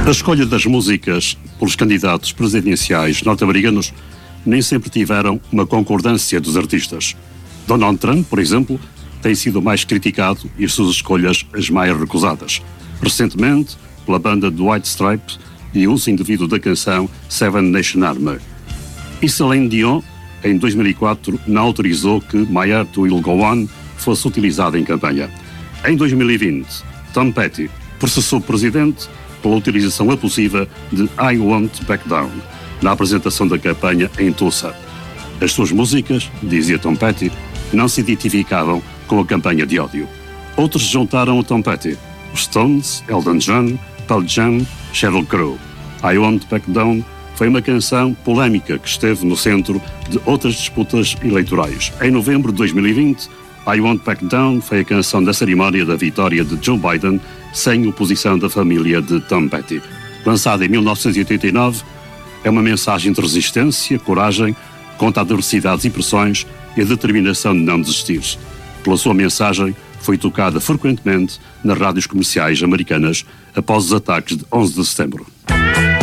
A escolha das músicas pelos candidatos presidenciais norte-americanos nem sempre tiveram uma concordância dos artistas. Donald Trump, por exemplo, tem sido o mais criticado e as suas escolhas as mais recusadas. Recentemente, pela banda do White Stripes e o uso indevido da canção Seven Nation Army. E Celine Dion, em 2004, não autorizou que My Heart Will Go On fosse utilizada em campanha. Em 2020, Tom Petty processou o presidente pela utilização abusiva de I Won't Back Down na apresentação da campanha em Tulsa. As suas músicas, dizia Tom Petty, não se identificavam com a campanha de ódio. Outros se juntaram a Tom Petty: os Stones, Elton John, Pearl Jam, Sheryl Crow. I Won't Back Down foi uma canção polémica que esteve no centro de outras disputas eleitorais. Em novembro de 2020, I Won't Back Down foi a canção da cerimónia da vitória de Joe Biden, sem oposição da família de Tom Petty. Lançada em 1989, é uma mensagem de resistência, coragem, contra adversidades e pressões e a determinação de não desistir. Pela sua mensagem, foi tocada frequentemente nas rádios comerciais americanas após os ataques de 11 de setembro.